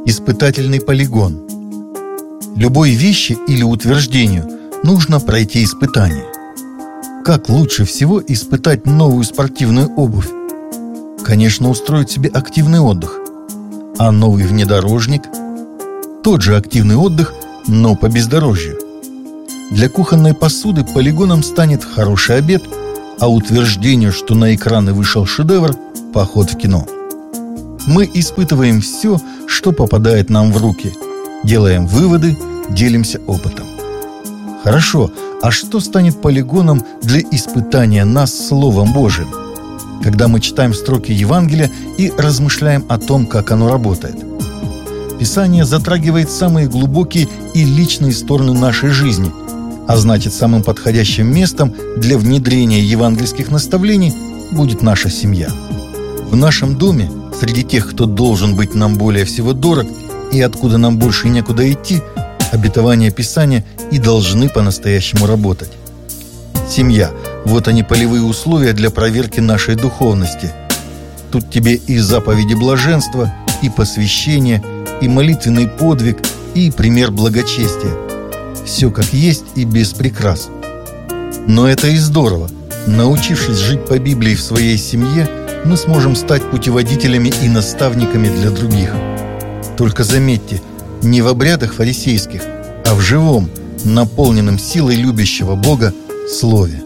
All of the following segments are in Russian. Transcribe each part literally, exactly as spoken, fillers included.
Испытательный полигон. Любой вещи или утверждению нужно пройти испытание. Как лучше всего испытать новую спортивную обувь? Конечно, устроить себе активный отдых. А новый внедорожник? Тот же активный отдых, но по бездорожью. Для кухонной посуды полигоном станет хороший обед, а утверждению, что на экраны вышел шедевр, поход в кино. Мы испытываем все, что попадает нам в руки, делаем выводы, делимся опытом. Хорошо, а что станет полигоном для испытания нас Словом Божиим? Когда мы читаем строки Евангелия и размышляем о том, как оно работает. Писание затрагивает самые глубокие и личные стороны нашей жизни, а значит, самым подходящим местом для внедрения евангельских наставлений будет наша семья. В нашем доме, среди тех, кто должен быть нам более всего дорог и откуда нам больше некуда идти, обетования Писания и должны по-настоящему работать. Семья – вот они, полевые условия для проверки нашей духовности. Тут тебе и заповеди блаженства, и посвящение, и молитвенный подвиг, и пример благочестия. Все как есть и без прикрас. Но это и здорово. Научившись жить по Библии в своей семье, мы сможем стать путеводителями и наставниками для других. Только заметьте, не в обрядах фарисейских, а в живом, наполненном силой любящего Бога Слове.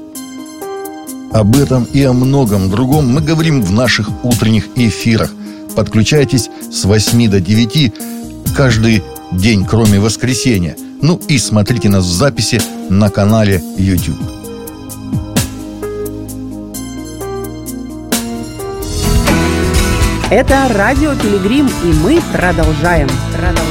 Об этом и о многом другом мы говорим в наших утренних эфирах. Подключайтесь с восьми до девяти каждый день, кроме воскресенья. Ну и смотрите нас в записи на канале YouTube. Это Радио Пилигрим, и мы продолжаем. Продолжаем.